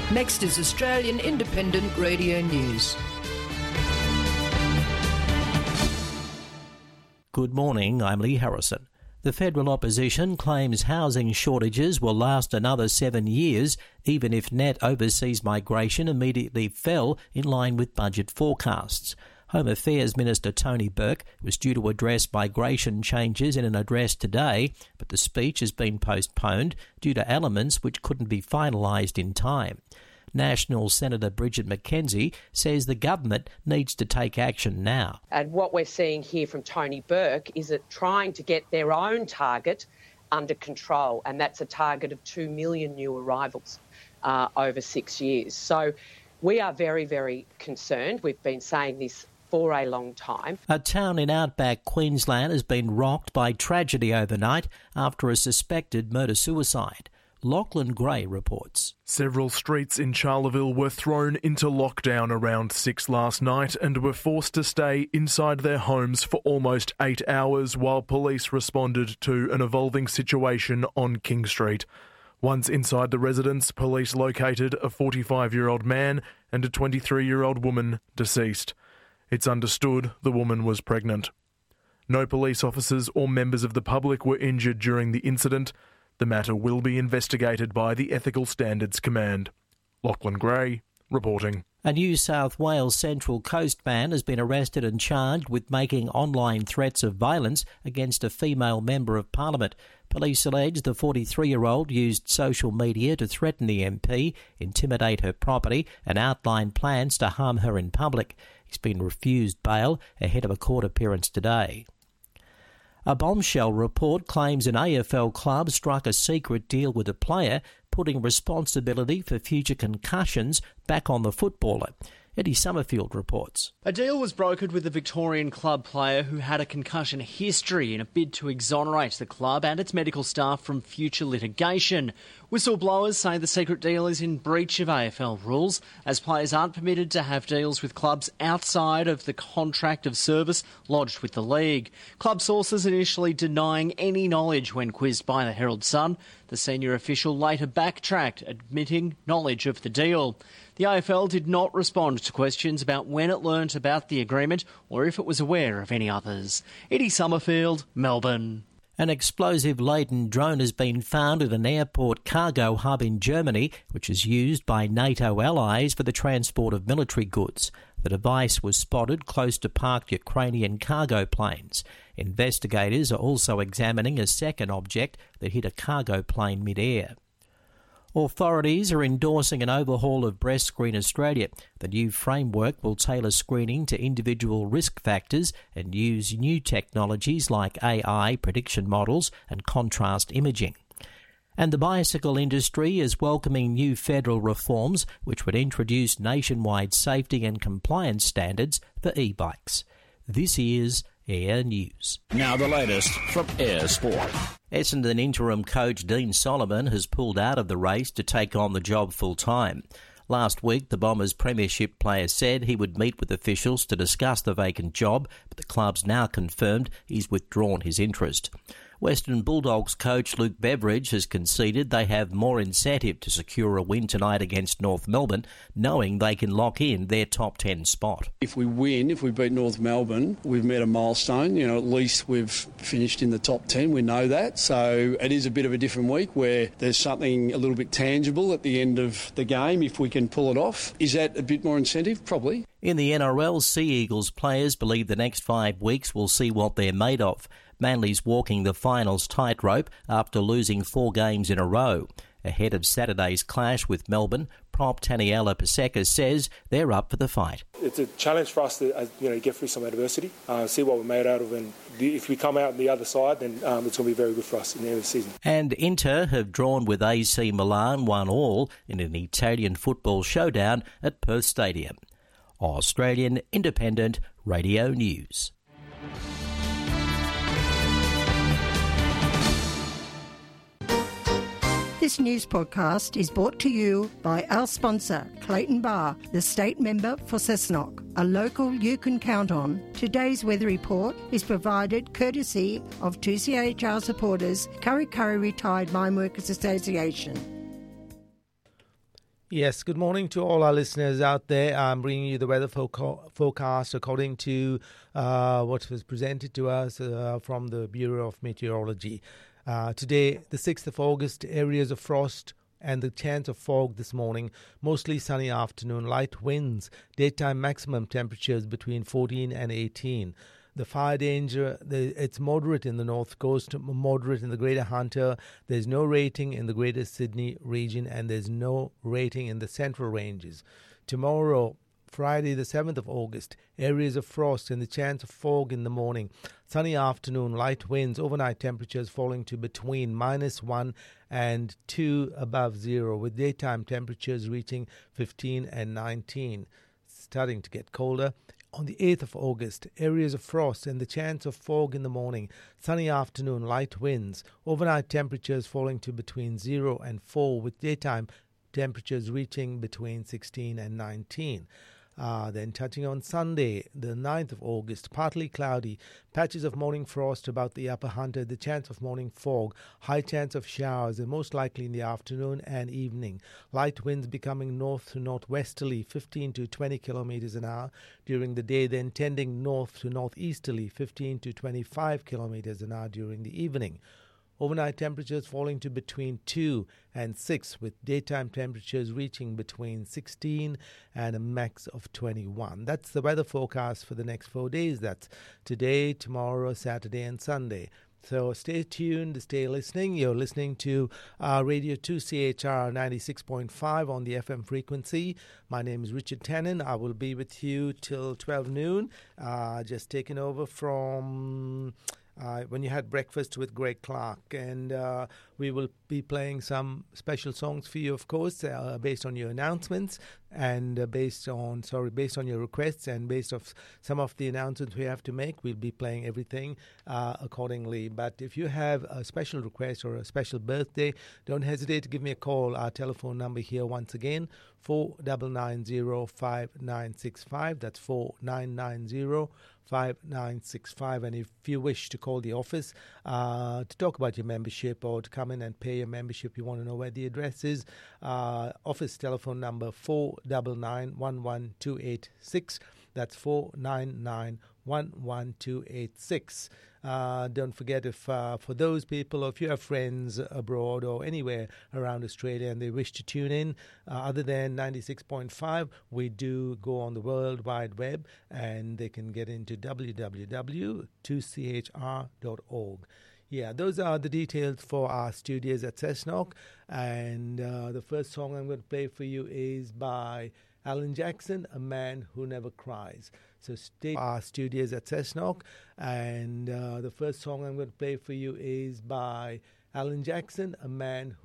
Next is Australian Independent Radio News. Good morning, I'm Lee Harrison. The federal opposition claims housing shortages will last another 7 years, even if net overseas migration immediately fell in line with budget forecasts. Home Affairs Minister Tony Burke was due to address migration changes in an address today, but the speech has been postponed due to elements which couldn't be finalised in time. National Senator Bridget McKenzie says the government needs to take action now. And what we're seeing here from Tony Burke is that trying to get their own target under control, and that's a target of 2 million new arrivals over 6 years. So we are very, very concerned. We've been saying this for a long time. A town in outback Queensland has been rocked by tragedy overnight after a suspected murder-suicide. Lachlan Gray reports. Several streets in Charleville were thrown into lockdown around 6 last night and were forced to stay inside their homes for almost 8 hours while police responded to an evolving situation on King Street. Once inside the residence, police located a 45-year-old man and a 23-year-old woman deceased. It's understood the woman was pregnant. No police officers or members of the public were injured during the incident. The matter will be investigated by the Ethical Standards Command. Lachlan Gray, reporting. A New South Wales Central Coast man has been arrested and charged with making online threats of violence against a female member of Parliament. Police allege the 43-year-old used social media to threaten the MP, intimidate her property and outline plans to harm her in public. He's been refused bail ahead of a court appearance today. A bombshell report claims an AFL club struck a secret deal with a player, putting responsibility for future concussions back on the footballer. Eddie Summerfield reports. A deal was brokered with the Victorian club player who had a concussion history in a bid to exonerate the club and its medical staff from future litigation. Whistleblowers say the secret deal is in breach of AFL rules, as players aren't permitted to have deals with clubs outside of the contract of service lodged with the league. Club sources initially denying any knowledge when quizzed by the Herald Sun. The senior official later backtracked, admitting knowledge of the deal. The AFL did not respond to questions about when it learnt about the agreement or if it was aware of any others. Eddie Summerfield, Melbourne. An explosive-laden drone has been found at an airport cargo hub in Germany, which is used by NATO allies for the transport of military goods. The device was spotted close to parked Ukrainian cargo planes. Investigators are also examining a second object that hit a cargo plane mid-air. Authorities are endorsing an overhaul of Breast Screen Australia. The new framework will tailor screening to individual risk factors and use new technologies like AI, prediction models and contrast imaging. And the bicycle industry is welcoming new federal reforms which would introduce nationwide safety and compliance standards for e-bikes. This is Air News. Now the latest from Air Sport. Essendon interim coach Dean Solomon has pulled out of the race to take on the job full-time. Last week, the Bombers' premiership player said he would meet with officials to discuss the vacant job, but the club's now confirmed he's withdrawn his interest. Western Bulldogs coach Luke Beveridge has conceded they have more incentive to secure a win tonight against North Melbourne, knowing they can lock in their top 10 spot. If we win, if we beat North Melbourne, we've met a milestone. At least we've finished in the top 10. We know that. So it is a bit of a different week where there's something a little bit tangible at the end of the game if we can pull it off. Is that a bit more incentive? Probably. In the NRL, Sea Eagles players believe the next 5 weeks will see what they're made of. Manly's walking the finals tightrope after losing 4 games in a row. Ahead of Saturday's clash with Melbourne, prop Taniela Paseka says they're up for the fight. It's a challenge for us to get through some adversity, see what we're made out of, and if we come out on the other side, then it's going to be very good for us in the end of the season. And Inter have drawn with AC Milan 1-1 in an Italian football showdown at Perth Stadium. Australian Independent Radio News. This news podcast is brought to you by our sponsor, Clayton Bar, the state member for Cessnock, a local you can count on. Today's weather report is provided courtesy of 2CHR supporters, Kurri Kurri Retired Mine Workers Association. Yes, good morning to all our listeners out there. I'm bringing you the weather forecast according to what was presented to us from the Bureau of Meteorology. Today, the 6th of August, areas of frost and the chance of fog this morning. Mostly sunny afternoon, light winds, daytime maximum temperatures between 14 and 18. The fire danger, it's moderate in the north coast, moderate in the Greater Hunter. There's no rating in the Greater Sydney region, and there's no rating in the central ranges. Tomorrow, Friday the 7th of August, areas of frost and the chance of fog in the morning. Sunny afternoon, light winds, overnight temperatures falling to between -1 and 2 above zero, with daytime temperatures reaching 15 and 19. Starting to get colder. On the 8th of August, areas of frost and the chance of fog in the morning. Sunny afternoon, light winds. Overnight temperatures falling to between 0 and 4, with daytime temperatures reaching between 16 and 19. Then touching on Sunday, the 9th of August, partly cloudy, patches of morning frost about the upper Hunter, the chance of morning fog, high chance of showers, and most likely in the afternoon and evening. Light winds becoming north to northwesterly, 15 to 20 kilometers an hour during the day, then tending north to northeasterly, 15 to 25 kilometers an hour during the evening. Overnight temperatures falling to between 2 and 6, with daytime temperatures reaching between 16 and a max of 21. That's the weather forecast for the next 4 days. That's today, tomorrow, Saturday, and Sunday. So stay tuned, stay listening. You're listening to Radio 2 CHR 96.5 on the FM frequency. My name is Richard Tannen. I will be with you till 12 noon, just taking over from... when you had breakfast with Greg Clark, and we will be playing some special songs for you, of course, based on your announcements and based on your requests and based on some of the announcements we have to make. We'll be playing everything accordingly. But if you have a special request or a special birthday, don't hesitate to give me a call. Our telephone number here once again, 4990-5965. That's 4990-5965. And if you wish to call the office to talk about your membership or to come in and pay your membership, you want to know where the address is, office telephone number 499-11286. That's 499-11286. Don't forget, if for those people, or if you have friends abroad or anywhere around Australia and they wish to tune in, other than 96.5, we do go on the World Wide Web, and they can get into www.2chr.org. Yeah, those are the details for our studios at Cessnock. And the first song I'm going to play for you is by Alan Jackson, A Man Who Never Cries. So stay our studios at Cessnock. And the first song I'm going to play for you is by Alan Jackson, A Man